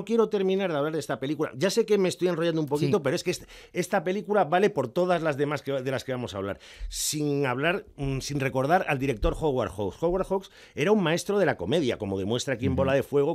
quiero terminar de hablar de esta película. Ya sé que me estoy enrollando un poquito, pero es que esta película vale por todas las demás de las que vamos a hablar. Sin recordar al director Howard Hawks. Howard Hawks era un maestro de la comedia, como demuestra aquí en Bola de Fuego,